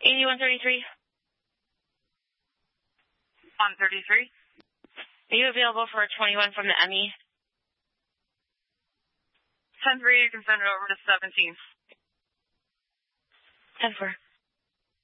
8133. On 33. Are you available for a 21 from the ME? 10-3, you can send it over to 17. 10-4.